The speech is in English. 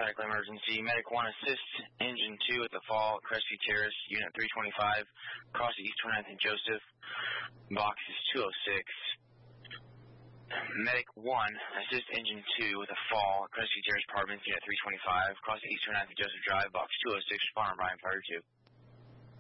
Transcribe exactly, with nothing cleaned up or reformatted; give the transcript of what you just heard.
Medical emergency. Medic one, assist engine two at the fall, Crestview Terrace, unit three twenty-five, across the East twenty-ninth and Joseph. Box is two oh six. Medic one, assist engine two with a fall, Crestview Terrace Apartments, unit three twenty-five, across the East twenty-ninth and Joseph Drive, box two oh six, responder Brian Fire two.